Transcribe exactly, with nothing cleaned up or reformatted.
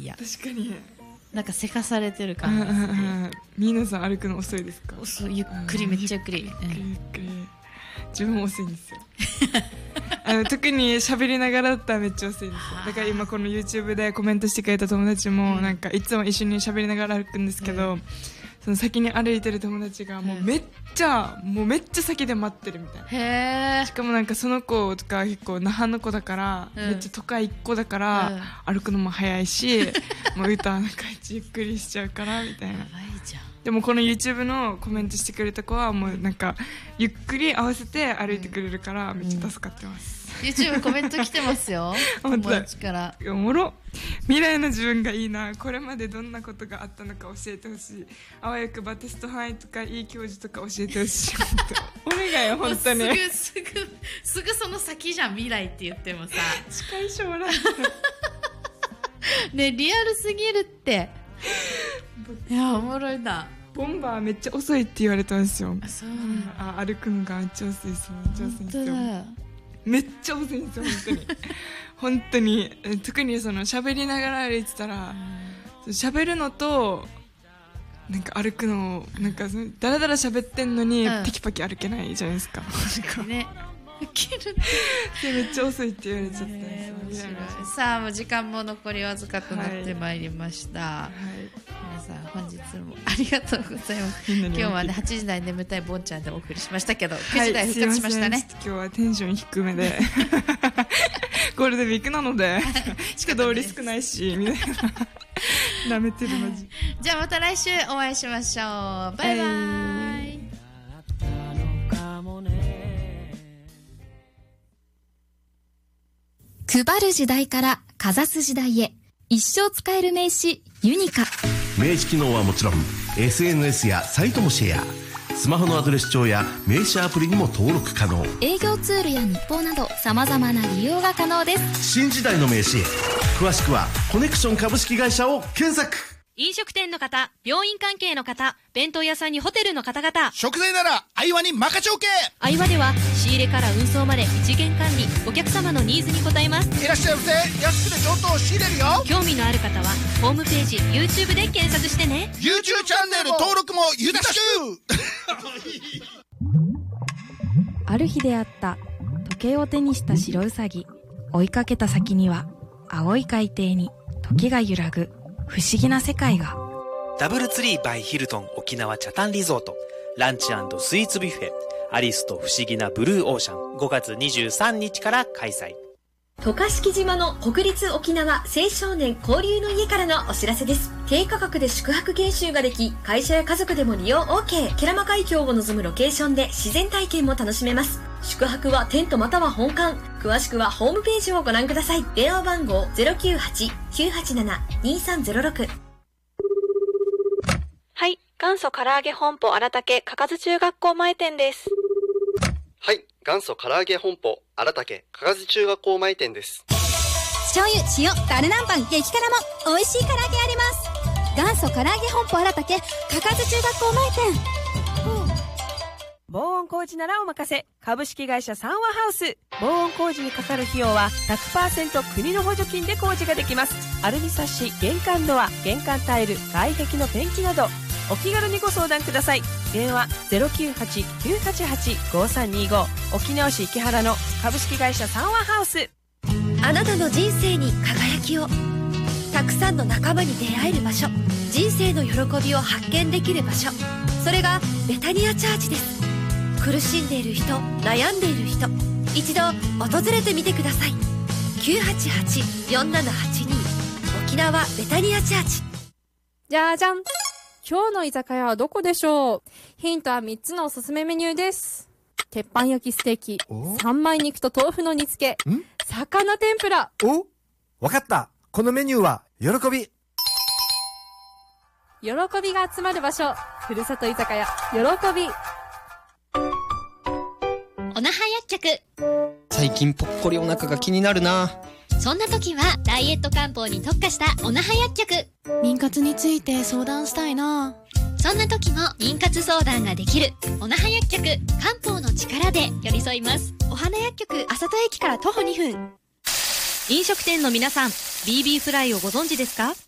や。 確かになんかせかされてる感じですね。 皆さん歩くの遅いですか？ 遅い、ゆっくり、めっちゃゆっくり、 ゆっくりゆっくり、うん、自分も遅いんですよあの特に喋りながらだったらめっちゃ遅いんですよ。だから今この YouTube でコメントしてくれた友達も、うん、なんかいつも一緒に喋りながら歩くんですけど、うん、その先に歩いてる友達がもうめっちゃ、うん、もうめっちゃ先で待ってるみたいな。 へー。しかもなんかその子とか結構那覇の子だから、うん、めっちゃ都会っ子だから、うん、歩くのも早いしもう歌はなんかゆっくりしちゃうからみたいな。やばいじゃん。でもこの YouTube のコメントしてくれた子はもうなんかゆっくり合わせて歩いてくれるからめっちゃ助かってます、 うん、YouTube コメント来てますよ友達から。 おもろ。未来の自分がいいな。これまでどんなことがあったのか教えてほしい。あわよくばテスト範囲とかいい教授とか教えてほしいお願いよ本当に。 すぐすぐすぐその先じゃん。未来って言ってもさ近い将来ね、リアルすぎるっていやおもろいな。 ボンバーめっちゃ遅いって言われたんですよ。 あ、そうなんだ。 あ、歩くのがめっちゃ遅いです。めっちゃ遅いんですよ。めっちゃ遅いんですよ本当に本当に。特にその喋りながら歩いてたら喋るのとなんか歩くのなんかだらだら喋ってんのに、うん、テキパキ歩けないじゃないですかね。切るめっちゃ遅いって言われちゃったんですよ。 さあもう時間も残りわずかとなってまいりました、はい、皆さん本日もありがとうございます。今日はねはちじ台眠たいぼんちゃんでお送りしましたけど、はい、くじ台復活しましたね。 今日はテンション低めでゴールデンウィークなので人通り少ないしみたいななめてるマジ。 じゃあまた来週お会いしましょう。バイバイ、はい。 配る時代からかざす時代へ、一生使える名刺ユニカ。 名刺機能はもちろん エスエヌエス やサイトもシェア、スマホのアドレス帳や名刺アプリにも登録可能。 営業ツールや日報など様々な利用が可能です。 新時代の名刺へ詳しくはコネクション株式会社を検索。 飲食店の方、病院関係の方、弁当屋さんにホテルの方々、 食材ならアイワに任ちょけ。 アイワでは仕入れから運送まで一元管理、お客様のニーズに応えます。 いらっしゃいませ。安くて上等を仕入れるよ。 興味のある方はホームページ YouTube で検索してね。 YouTube チャンネル登録もよろしくある日出会った時計を手にした白ウサギ。追いかけた先には青い海底に時が揺らぐ不思議な世界が。 ダブルツリーバイヒルトン沖縄チャタンリゾート、ランチ&スイーツビュッフェアリスと不思議なブルーオーシャン、ごがつにじゅうさんにちから開催。 渡嘉敷島の国立沖縄青少年交流の家からのお知らせです。低価格で宿泊研修ができ、会社や家族でも利用 OK。 ケラマ海峡を望むロケーションで自然体験も楽しめます。宿泊はテントまたは本館。詳しくはホームページをご覧ください。電話番号 ゼロきゅうはち きゅうはちなな にさんゼロろく。 はい、元祖唐揚げ本舗荒竹かかず中学校前店です。 はい、元祖唐揚げ本舗荒竹かかず中学校前店です。 醤油、塩、ダルナンパン、激辛も美味しい唐揚げあります。元祖唐揚げ本舗荒竹かかず中学校前店。 防音工事ならお任せ。株式会社三和ハウス。防音工事にかかる費用は ひゃくパーセント 国の補助金で工事ができます。アルミサッシ、玄関ドア、玄関タイル、外壁のペンキなどお気軽にご相談ください。電話 ゼロきゅうはち きゅうはちはち ごさんにご。沖縄市池原の株式会社三和ハウス。 あなたの人生に輝きを。たくさんの仲間に出会える場所、人生の喜びを発見できる場所、それがベタニアチャーチです。苦しんでいる人、悩んでいる人、一度訪れてみてください。 きゅうはちはち よんななはちに 沖縄ベタニアチャーチ。 じゃじゃん。今日の居酒屋はどこでしょう。ヒントはみっつのおすすめメニューです。鉄板焼きステーキ、三枚肉と豆腐の煮付け、魚天ぷら。 お、わかった。このメニューは喜び。 喜びが集まる場所、ふるさと居酒屋喜び。 おなは薬局。 最近ぽっこりお腹が気になるな。 そんな時はダイエット漢方に特化したおなは薬局。 妊活について相談したいな。 そんな時も妊活相談ができるおなは薬局。漢方の力で寄り添います。 お花薬局、あさと駅から徒歩にふん。 飲食店の皆さん、ビービー フライをご存知ですか？